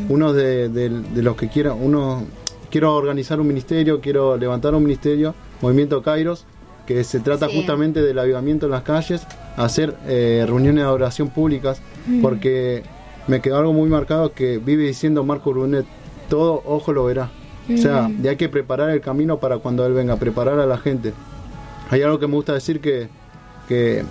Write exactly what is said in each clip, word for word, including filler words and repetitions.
uno de, de, de los que quiera, uno quiero organizar un ministerio, quiero levantar un ministerio, Movimiento Kairos, que se trata sí. justamente del avivamiento en las calles, hacer eh, reuniones de adoración públicas, mm. porque me quedó algo muy marcado que vive diciendo Marco Brunet, todo ojo lo verá. Mm. O sea, y hay que preparar el camino para cuando Él venga, preparar a la gente. Hay algo que me gusta decir que, que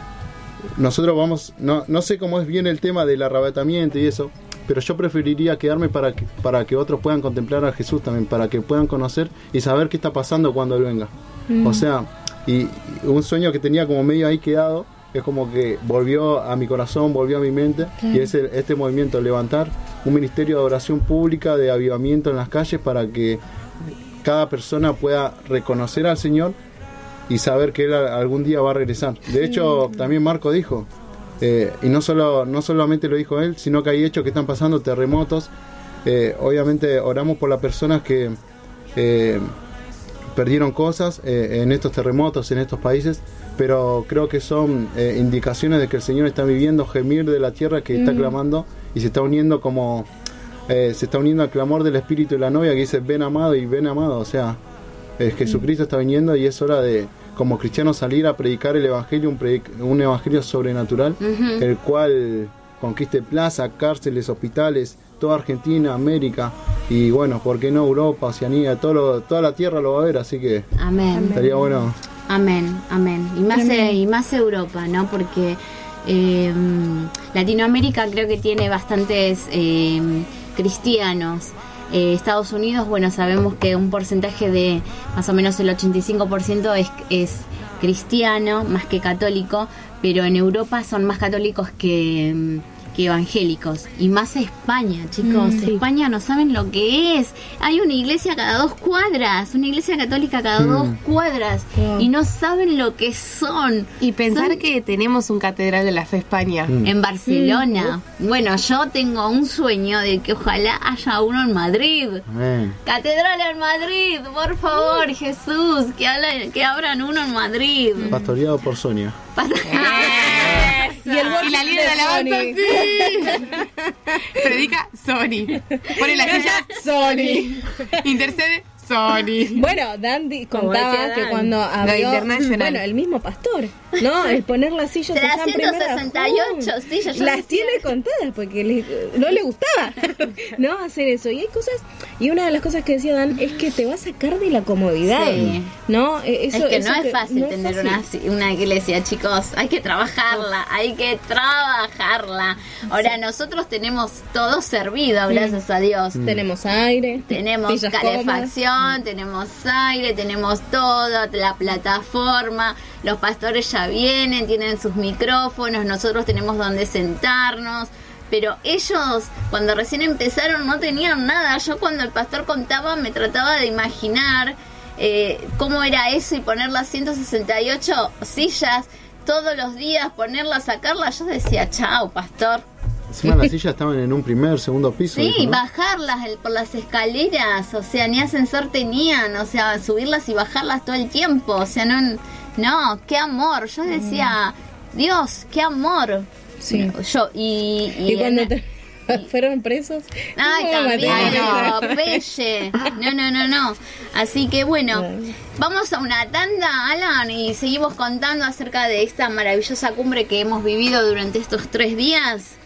nosotros vamos, no, no sé cómo es bien el tema del arrebatamiento y eso, pero yo preferiría quedarme para que, para que otros puedan contemplar a Jesús también, para que puedan conocer y saber qué está pasando cuando Él venga. Mm. O sea, y, y un sueño que tenía como medio ahí quedado, es como que volvió a mi corazón, volvió a mi mente, claro. y es el, este movimiento, levantar un ministerio de adoración pública, de avivamiento en las calles, para que cada persona pueda reconocer al Señor y saber que Él algún día va a regresar. De hecho, mm. también Marco dijo, eh, y no solo no solamente lo dijo él, sino que hay hechos que están pasando, terremotos. Eh, obviamente oramos por las personas que eh, perdieron cosas eh, en estos terremotos, en estos países, pero creo que son eh, indicaciones de que el Señor está viviendo, gemir de la tierra que mm. está clamando y se está uniendo como eh, se está uniendo al clamor del espíritu de la novia que dice ven amado y ven amado. O sea, eh, Jesucristo mm. está viniendo y es hora de, como cristianos, salir a predicar el evangelio, un, predic- un evangelio sobrenatural, mm-hmm. el cual conquiste plazas, cárceles, hospitales, toda Argentina, América y bueno, ¿por qué no Europa, Oceanía? Todo lo, toda la tierra lo va a ver, así que amén. Estaría bueno. Amén, amén. Y más, amén. Eh, y más Europa, ¿no? Porque eh, Latinoamérica creo que tiene bastantes eh, cristianos. Eh, Estados Unidos, bueno, sabemos que un porcentaje de más o menos el ochenta y cinco por ciento es, es cristiano, más que católico, pero en Europa son más católicos que... que evangélicos, y más España, chicos. Mm, sí. España no saben lo que es. Hay una iglesia cada dos cuadras, una iglesia católica cada mm. dos cuadras, mm. y no saben lo que son. Y pensar son... que tenemos un catedral de la fe España mm. en Barcelona. Mm. Bueno, yo tengo un sueño de que ojalá haya uno en Madrid. Amén. Catedral en Madrid, por favor, mm. Jesús, que, habla, que abran uno en Madrid. Pastoreado por Sonia. Y, el y la líder de alabanza, sí. Predica Sony. Pone la silla Sony. Intercede Sony. Bueno, Dan contaba que cuando abrió, bueno, el mismo pastor, ¿no? El poner las sillas allá en primera. trescientas sesenta y ocho sillas. Las decía. Tiene contadas porque le, no le gustaba, ¿no? Hacer eso. Y hay cosas, y una de las cosas que decía Dan es que te va a sacar de la comodidad, sí. ¿no? Eso, es que eso no que, es fácil no tener es fácil. Una, una iglesia, chicos. Hay que trabajarla, hay que trabajarla. Ahora, sí. nosotros tenemos todo servido, gracias mm. a Dios. Mm. Tenemos aire, tenemos calefacción, mm. tenemos aire, tenemos toda la plataforma. Los pastores ya vienen, tienen sus micrófonos, nosotros tenemos donde sentarnos. Pero ellos, cuando recién empezaron, no tenían nada. Yo cuando el pastor contaba, me trataba de imaginar eh, cómo era eso y poner las ciento sesenta y ocho sillas todos los días, ponerlas, sacarlas. Yo decía, chao, pastor. Encima las sillas estaban en un primer, segundo piso. Sí, dijo, ¿no? bajarlas el, por las escaleras, o sea, ni ascensor tenían, o sea, subirlas y bajarlas todo el tiempo, o sea, no, no, qué amor. Yo decía, Dios, qué amor. Sí. Yo, y... Y, y cuando te... ¿Fueron presos? Ay, también, no, pelle. No, no, no, no. Así que bueno, vamos a una tanda, Alan, y seguimos contando acerca de esta maravillosa cumbre que hemos vivido durante estos tres días.